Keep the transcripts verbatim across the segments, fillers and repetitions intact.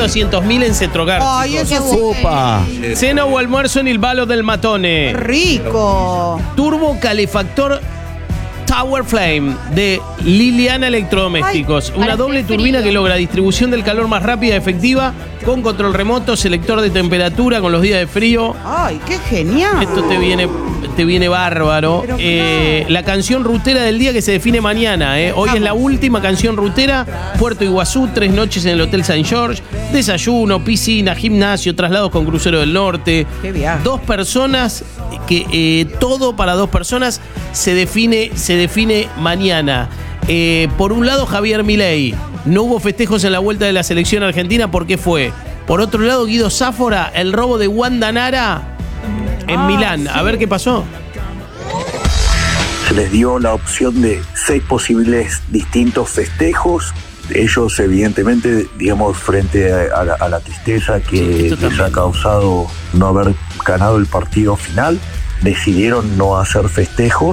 doscientos mil en Cetrogar. Ay, chicos. eso sí. Opa. Cena o almuerzo en el Balo del Matone. Rico. Turbo calefactor Tower Flame de Liliana Electrodomésticos. Ay, Una para doble hacer frío. turbina que logra distribución del calor más rápida y efectiva, con control remoto, selector de temperatura con los días de frío. Ay, qué genial. Esto te viene, te viene bárbaro. Pero Eh, la canción rutera del día que se define mañana. Eh. Hoy es la última canción rutera. Puerto Iguazú, tres noches en el Hotel Saint George. Desayuno, piscina, gimnasio, traslados con crucero del norte. Qué viaje. Dos personas, que eh, todo para dos personas se define, se define mañana. Eh, por un lado, Javier Milei. No hubo festejos en la vuelta de la selección argentina. ¿Por qué fue? Por otro lado, Guido Sáfora, el robo de Wanda Nara en Ah, Milán. sí. A ver qué pasó. Se les dio la opción de seis posibles distintos festejos. Ellos, evidentemente, digamos, frente a, a la, a la tristeza Sí, que esto les también. ha causado no haber ganado el partido final, decidieron no hacer festejos.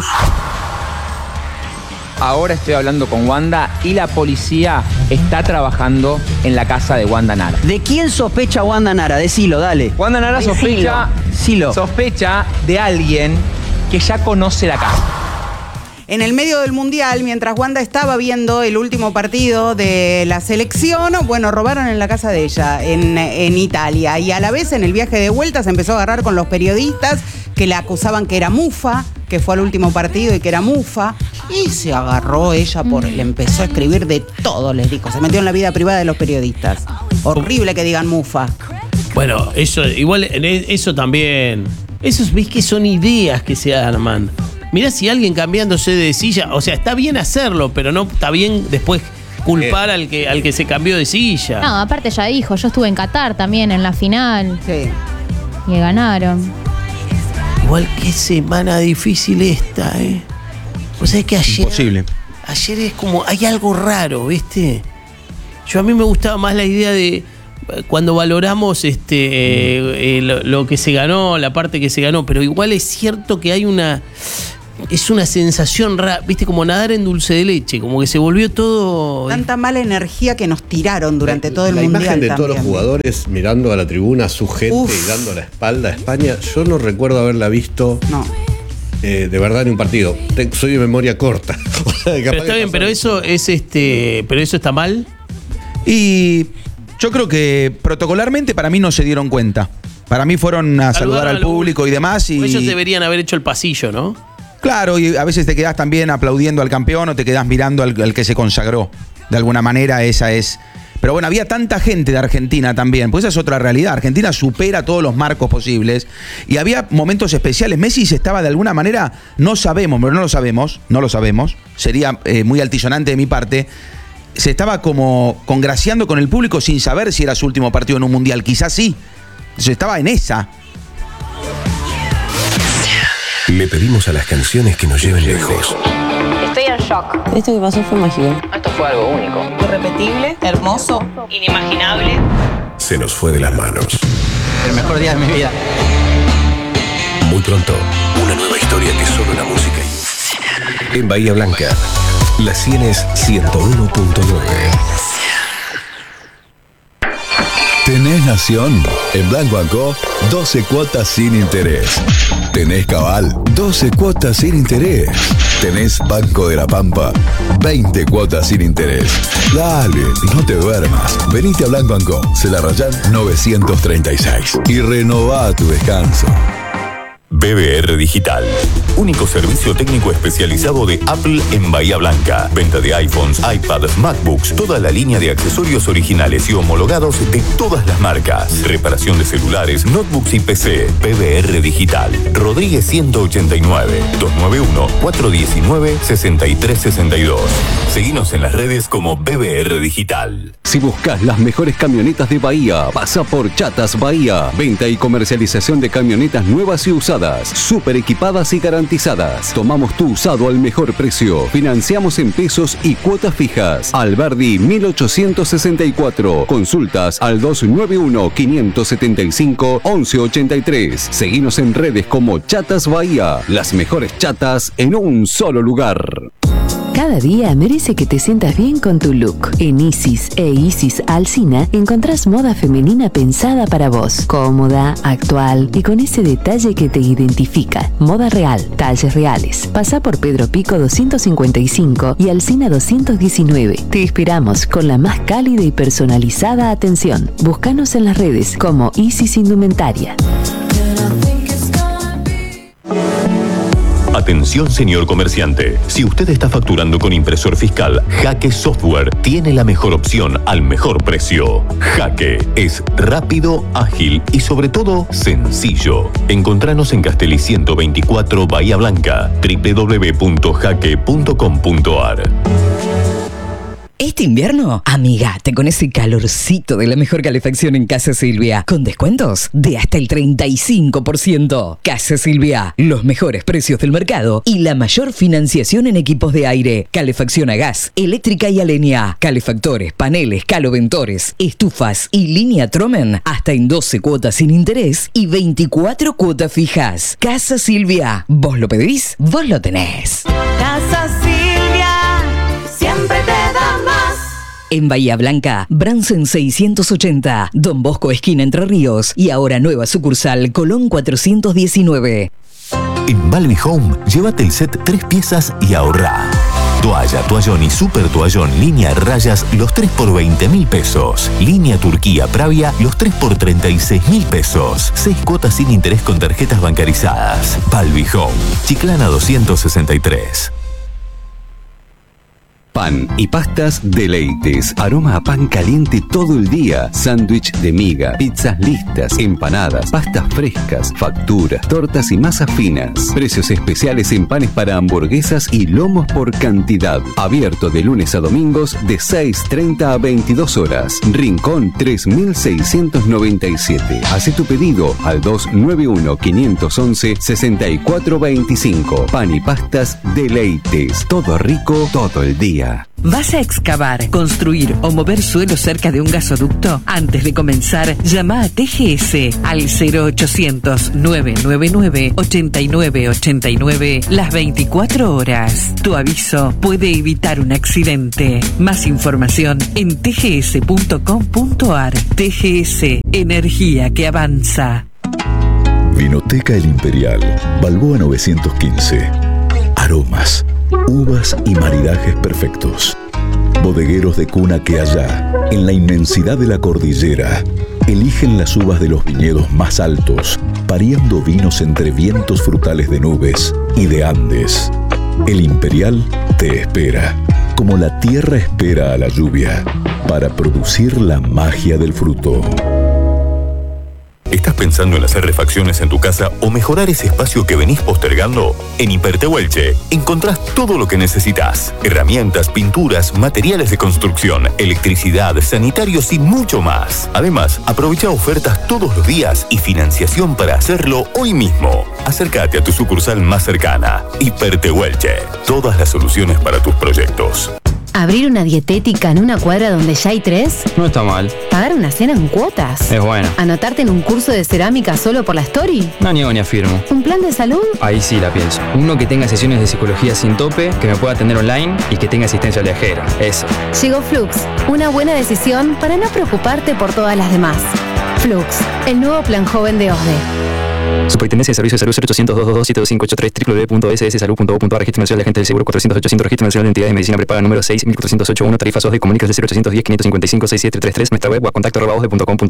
Ahora estoy hablando con Wanda y la policía está trabajando en la casa de Wanda Nara. ¿De quién sospecha Wanda Nara? Decilo, dale. Wanda Nara sospecha, Decilo. sospecha de alguien que ya conoce la casa. En el medio del Mundial, mientras Wanda estaba viendo el último partido de la selección, bueno, robaron en la casa de ella, en, en Italia. Y a la vez, en el viaje de vuelta, se empezó a agarrar con los periodistas que la acusaban que era mufa, que fue al último partido y que era mufa. Y se agarró ella, por le empezó a escribir de todo, les dijo. Se metió en la vida privada de los periodistas. Horrible que digan mufa. Bueno, eso, igual, eso también. Esos, ves que son ideas que se arman. Mirá si alguien cambiándose de silla, o sea, está bien hacerlo, pero no está bien después culpar al que, al que se cambió de silla. No, aparte ya dijo, yo estuve en Qatar también en la final Sí. y ganaron. Igual qué semana difícil esta, ¿eh? O sea, es que ayer... Imposible. Ayer es como, hay algo raro, ¿viste? Yo a mí me gustaba más la idea de eh, cuando valoramos este eh, eh, lo, lo que se ganó, la parte que se ganó, pero igual es cierto que hay una... Es una sensación rara, ¿viste? Como nadar en dulce de leche, como que se volvió todo... Tanta mala energía que nos tiraron durante todo el la Mundial imagen de todos los también. jugadores mirando a la tribuna, su gente Uf. y dando la espalda a España, yo no recuerdo haberla visto No. eh, de verdad en un partido. Te- soy de memoria corta. O sea, capaz Pero que está bien, pasó- pero eso es este... Pero eso está mal. Y yo creo que protocolarmente para mí no se dieron cuenta. Para mí fueron a saludar Saludaron al a los- público y demás. Y Ellos deberían haber hecho el pasillo, ¿no? claro, y a veces te quedás también aplaudiendo al campeón o te quedás mirando al, al que se consagró. De alguna manera esa es... Pero bueno, había tanta gente de Argentina también, pues esa es otra realidad. Argentina supera todos los marcos posibles y había momentos especiales. Messi se estaba de alguna manera, no sabemos, pero no lo sabemos, no lo sabemos, sería eh, muy altisonante de mi parte, se estaba como congraciando con el público sin saber si era su último partido en un mundial, quizás sí. Se estaba en esa. Le pedimos a las canciones que nos lleven lejos. Estoy en shock. Esto que pasó fue mágico. Esto fue algo único. Irrepetible, hermoso, inimaginable. Se nos fue de las manos. El mejor día de mi vida. Muy pronto, una nueva historia que solo la música y... En Bahía Blanca, La Sienes ciento uno punto nueve. Tenés Nación. En Blanco Anco, doce cuotas sin interés. Tenés Cabal, doce cuotas sin interés. Tenés Banco de la Pampa, veinte cuotas sin interés. Dale, no te duermas. Venite a Blanco Anco, Celarrayán novecientos treinta y seis. Y renová tu descanso. B B R Digital, único servicio técnico especializado de Apple en Bahía Blanca. Venta de iPhones, iPads, MacBooks, toda la línea de accesorios originales y homologados de todas las marcas. Reparación de celulares, notebooks y P C. B B R Digital, Rodríguez ciento ochenta y nueve, dos nueve uno, cuatro uno nueve, seis tres seis dos. Seguinos en las redes como B B R Digital. Si buscas las mejores camionetas de Bahía, pasa por Chatas Bahía. Venta y comercialización de camionetas nuevas y usadas, súper equipadas y garantizadas. Tomamos tu usado al mejor precio. Financiamos en pesos y cuotas fijas. Alberdi mil ochocientos sesenta y cuatro. Consultas al dos nueve uno, cinco siete cinco, once ochenta y tres. Seguinos en redes como Chatas Bahía. Las mejores chatas en un solo lugar. Cada día merece que te sientas bien con tu look. En Isis e Isis Alsina encontrás moda femenina pensada para vos. Cómoda, actual y con ese detalle que te identifica. Moda real, talles reales. Pasá por Pedro Pico doscientos cincuenta y cinco y Alsina doscientos diecinueve. Te esperamos con la más cálida y personalizada atención. Búscanos en las redes como Isis Indumentaria. Atención, señor comerciante. Si usted está facturando con impresor fiscal, Jaque Software tiene la mejor opción al mejor precio. Jaque es rápido, ágil y sobre todo sencillo. Encontranos en Castelli ciento veinticuatro Bahía Blanca, doble u doble u doble u punto jaque punto com punto a r. Este invierno, amigate con ese calorcito de la mejor calefacción en Casa Silvia, con descuentos de hasta el treinta y cinco por ciento. Casa Silvia, los mejores precios del mercado y la mayor financiación en equipos de aire, calefacción a gas, eléctrica y a leña, calefactores, paneles, caloventores, estufas y línea Tromen, hasta en doce cuotas sin interés y veinticuatro cuotas fijas. Casa Silvia, vos lo pedís, vos lo tenés. Casa Silvia, siempre te da más. En Bahía Blanca, Bransen seiscientos ochenta, Don Bosco esquina Entre Ríos y ahora nueva sucursal Colón cuatrocientos diecinueve. En Balbi Home, llévate el set tres piezas y ahorrá. Toalla, toallón y super toallón línea rayas, los tres por veinte mil pesos. Línea Turquía Pravia, los tres por treinta y seis mil pesos. seis cuotas sin interés con tarjetas bancarizadas. Balbi Home, Chiclana doscientos sesenta y tres. Pan y pastas Deleites. Aroma a pan caliente todo el día. Sándwich de miga, pizzas listas, empanadas, pastas frescas, facturas, tortas y masas finas. Precios especiales en panes para hamburguesas y lomos por cantidad. Abierto de lunes a domingos de seis treinta a veintidós horas. Rincón tres mil seiscientos noventa y siete. Haz tu pedido al dos nueve uno, cinco uno uno, seis cuatro dos cinco. Pan y pastas Deleites. Todo rico, todo el día. ¿Vas a excavar, construir o mover suelo cerca de un gasoducto? Antes de comenzar, llama a T G S al cero ochocientos, nueve nueve nueve, ocho nueve ocho nueve las veinticuatro horas. Tu aviso puede evitar un accidente. Más información en t g s punto com punto a r. T G S, energía que avanza. Vinoteca El Imperial, Balboa novecientos quince. Aromas, uvas y maridajes perfectos. Bodegueros de cuna que allá, en la inmensidad de la cordillera, eligen las uvas de los viñedos más altos, pariendo vinos entre vientos frutales de nubes y de Andes. El Imperial te espera, como la tierra espera a la lluvia, para producir la magia del fruto. ¿Estás pensando en hacer refacciones en tu casa o mejorar ese espacio que venís postergando? En Hipertehuelche encontrás todo lo que necesitas. Herramientas, pinturas, materiales de construcción, electricidad, sanitarios y mucho más. Además, aprovecha ofertas todos los días y financiación para hacerlo hoy mismo. Acércate a tu sucursal más cercana. Hipertehuelche. Todas las soluciones para tus proyectos. ¿Abrir una dietética en una cuadra donde ya hay tres? No está mal. ¿Pagar una cena en cuotas? Es bueno. ¿Anotarte en un curso de cerámica solo por la story? No niego ni afirmo. ¿Un plan de salud? Ahí sí la pienso. Uno que tenga sesiones de psicología sin tope, que me pueda atender online y que tenga asistencia viajera. Eso. Llegó Flux. Una buena decisión para no preocuparte por todas las demás. Flux, el nuevo plan joven de O S D E. Superintendencia de Servicios de Salud cero ochocientos, dos dos dos, siete dos cinco ocho tres, doble u doble u doble u punto s s salud punto gov punto a r. Registro Nacional de Agentes del Seguro cuatrocientos ochocientos. Registro Nacional de Entidades de Medicina Prepaga número seis mil cuatrocientos ochenta y uno. Tarifas O S D E. Comunicas del cero ochocientos diez, quinientos cincuenta y cinco, sesenta y siete treinta y tres. Nuestra web o a contacto arroba osde punto com punto a r.